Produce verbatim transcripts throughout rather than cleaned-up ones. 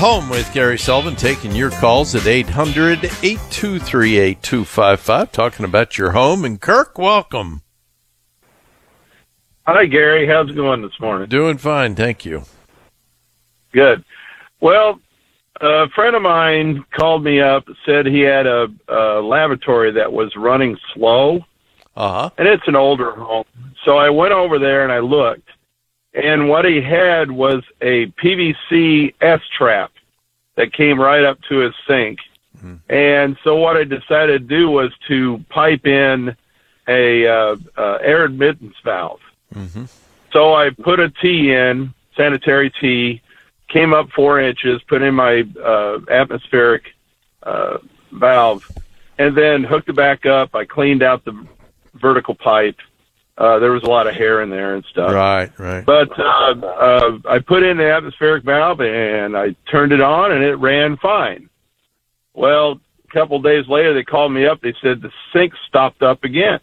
Home with Gary Sullivan, taking your calls at eight hundred, eight two three, eight two five five, talking about your home. And Kirk, welcome. Hi, Gary. How's it going this morning? Doing fine, thank you. Good. Well, a friend of mine called me up, said he had a, a lavatory that was running slow, Uh-huh. and it's an older home. So I went over there and I looked, and what he had was a P V C S-trap that came right up to his sink. Mm-hmm. And so what I decided to do was to pipe in a uh, uh, air admittance valve. Mm-hmm. So I put a T in, sanitary T, came up four inches, put in my uh, atmospheric uh, valve, and then hooked it back up. I cleaned out the vertical pipe. Uh, there was a lot of hair in there and stuff. Right, right. But uh, uh, I put in the atmospheric valve, and I turned it on, and it ran fine. Well, a couple of days later, they called me up. They said the sink stopped up again.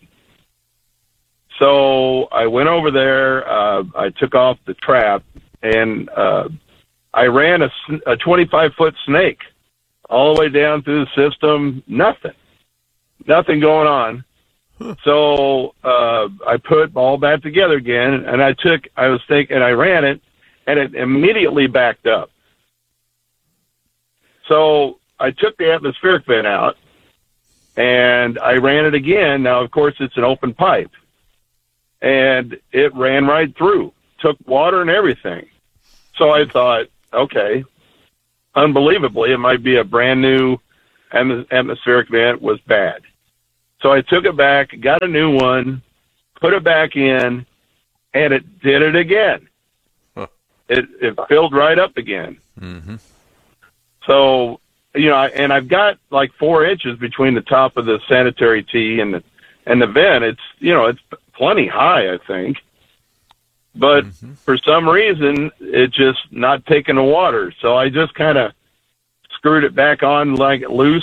So I went over there. Uh, I took off the trap, and uh, I ran a, a twenty-five-foot snake all the way down through the system. Nothing. Nothing going on. Huh. So uh, I put all back together again, and I took, I was thinking, I ran it, and it immediately backed up. So I took the atmospheric vent out, and I ran it again. Now, of course, it's an open pipe. And it ran right through, took water and everything. So I thought, okay, unbelievably, it might be a brand new atmospheric vent was bad. So I took it back, got a new one, put it back in, and it did it again. Huh. It it filled right up again. Mm-hmm. So, you know, and I've got like four inches between the top of the sanitary T and the, and the vent. It's, you know, it's plenty high, I think. But mm-hmm. for some reason, it's just not taking the water. So I just kind of screwed it back on like loose.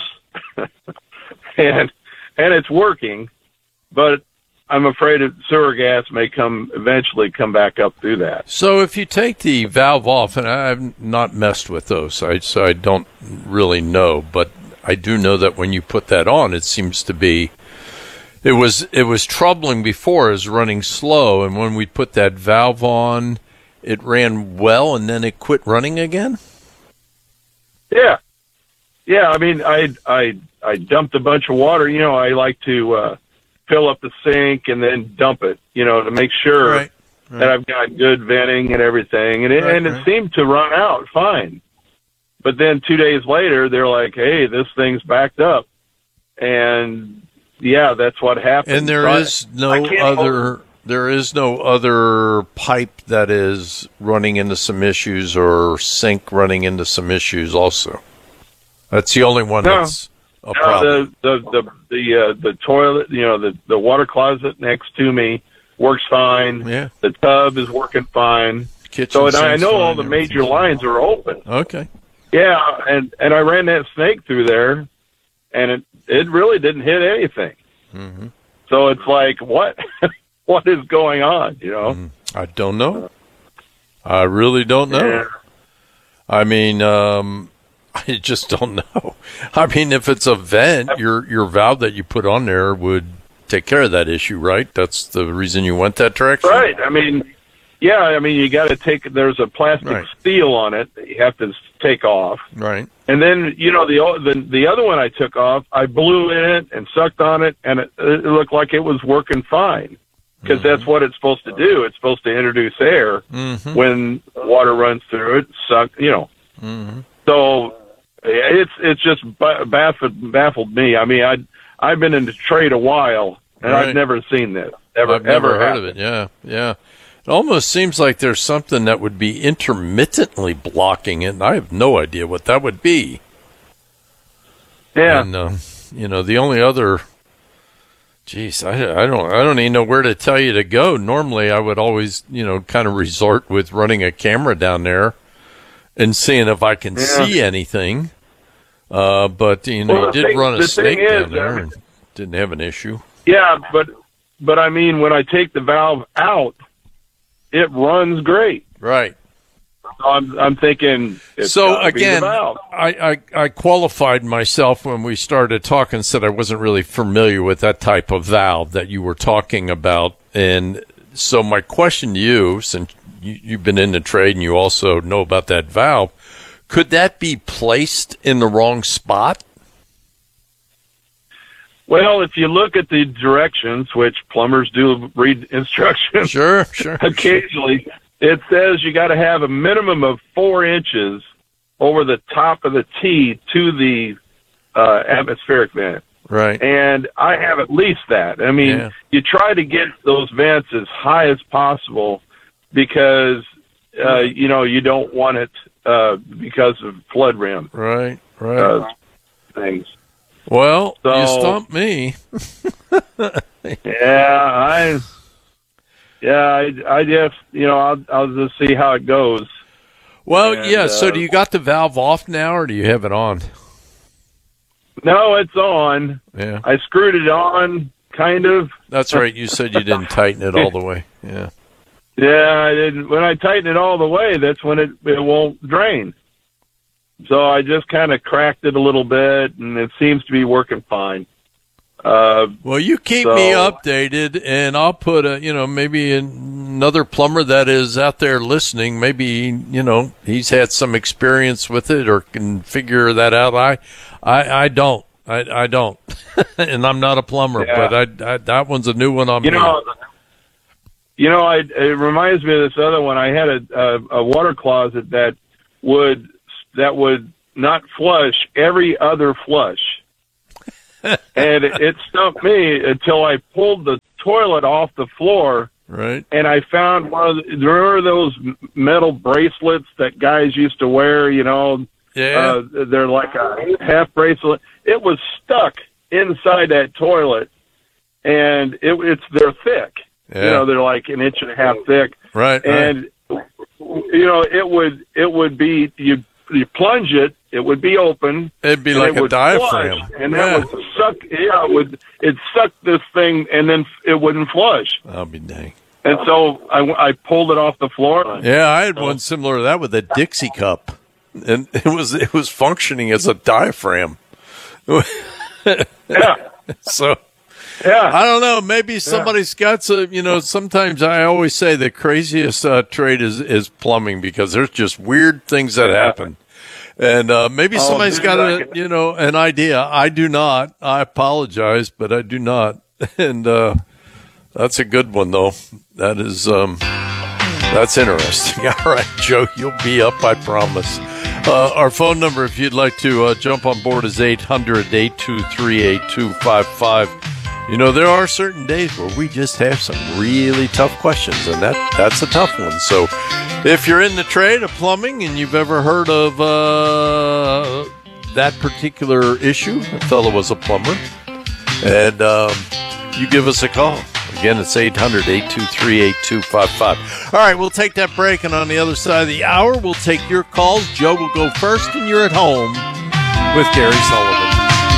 and and it's working. But I'm afraid that sewer gas may come eventually come back up through that. So if you take the valve off, and I've not messed with those, so I, so I don't really know, but I do know that when you put that on, it seems to be It was it was troubling before, as running slow, and when we put that valve on, it ran well, and then it quit running again? Yeah. Yeah, I mean, I I I dumped a bunch of water. You know, I like to uh, fill up the sink and then dump it, you know, to make sure right, right. that I've got good venting and everything. And it, right, and it right. seemed to run out fine. But then two days later, they're like, hey, this thing's backed up. And yeah, that's what happened. And there so is I, no I other there is no other pipe that is running into some issues or sink running into some issues also. That's the only one no, that's a no, problem. The the the the, uh, the toilet, you know, the the water closet next to me works fine. Yeah. The tub is working fine. Kitchen so and I know fine, all the major lines are open. Okay. Yeah, and and I ran that snake through there, and it it really didn't hit anything. Mm-hmm. So it's like, what what is going on? You know, mm, I don't know. I really don't know. Yeah. I mean, um, I just don't know. I mean, if it's a vent, your your valve that you put on there would take care of that issue, right? That's the reason you went that direction, right? I mean, yeah. I mean, you got to take. There's a plastic right. steel on it that you have to take off, right? And then, you know, the the the other one I took off, I blew in it and sucked on it, and it, it looked like it was working fine. Because mm-hmm. that's what it's supposed to do. It's supposed to introduce air mm-hmm. when water runs through it. Suck, you know. Mm-hmm. So it's it's just baffled baffled me. I mean, I I've been in the trade a while, and right. I've never seen this. Ever, I've never ever heard happened. of it. Yeah, yeah. It almost seems like there's something that would be intermittently blocking it, and I have no idea what that would be. Yeah. And uh, you know, the only other. Geez, I, I don't I don't even know where to tell you to go. Normally, I would always, you know, kind of resort with running a camera down there and seeing if I can yeah. see anything. Uh, but, you know, well, you did thing, run a snake is, down there I mean, and didn't have an issue. Yeah, but, but I mean, when I take the valve out, it runs great. Right. I'm, I'm thinking, It's so gotta be the again, valve. I, I, I qualified myself when we started talking, said I wasn't really familiar with that type of valve that you were talking about. And so my question to you, since you, you've been in the trade and you also know about that valve, could that be placed in the wrong spot? Well, if you look at the directions, which plumbers do read instructions, Sure, sure. occasionally, it says you got to have a minimum of four inches over the top of the T to the uh, atmospheric vent. Right. And I have at least that. I mean, Yeah. you try to get those vents as high as possible because, uh, you know, you don't want it uh, because of flood rim Right, right. uh, things. Well, So- you stumped me. Yeah, I, yeah, I, I just, you know, I'll, I'll just see how it goes. Well, And, yeah, so uh, do you got the valve off now, or do you have it on? No, it's on. Yeah. I screwed it on, kind of. That's right. You said you didn't tighten it all the way. Yeah. Yeah, I didn't. When I tighten it all the way, that's when it it won't drain. So I just kind of cracked it a little bit, and it seems to be working fine. Uh, Well, you keep So- me updated, and I'll put a, you know, maybe another plumber that is out there listening. Maybe, you know, he's had some experience with it or can figure that out. I, I, I don't. I, I don't. And I'm not a plumber, Yeah. but I, I, that one's a new one on you me. know, you know, I, it reminds me of this other one. I had a, a, a water closet that would that would not flush every other flush. And it, it stumped me until I pulled the toilet off the floor, Right. and I found one of the, remember those metal bracelets that guys used to wear, you know, Yeah. uh, they're like a half bracelet. It was stuck inside that toilet, and it, it's, they're thick, yeah. you know, they're like an inch and a half thick. right. right. And, you know, it would, it would be, you, you plunge it, it would be open. It'd be and like it a would diaphragm. flush, and Yeah. that would suck. Yeah, it would it suck this thing, and then it wouldn't flush. I'll be dang. And so I, I pulled it off the floor. Yeah, I had one similar to that with a Dixie cup, and it was it was functioning as a diaphragm. Yeah, So yeah. I don't know. Maybe somebody's got some. You know, sometimes I always say the craziest uh, trade is is plumbing because there's just weird things that happen. And uh, maybe Oh, somebody's dude, got I a can- you know an idea. I do not. I apologize, but I do not. And uh, that's a good one though. That is um, that's interesting. All right, Joe, you'll be up. I promise. Uh, our phone number, if you'd like to uh, jump on board, is eight hundred, eight two three, eight two five five. You know, there are certain days where we just have some really tough questions, and that that's a tough one. So if you're in the trade of plumbing and you've ever heard of uh, that particular issue, the fellow was a plumber, and um, you give us a call. Again, it's eight hundred, eight two three, eight two five five. All right, we'll take that break, and on the other side of the hour, we'll take your calls. Joe will go first, and you're at home with Gary Sullivan.